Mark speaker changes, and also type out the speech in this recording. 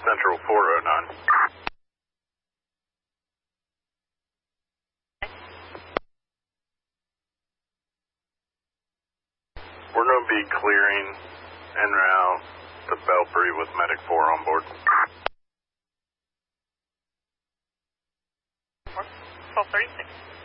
Speaker 1: Central 409. We're going to be clearing en route to Belpre with Medic 4 on board.
Speaker 2: 1236.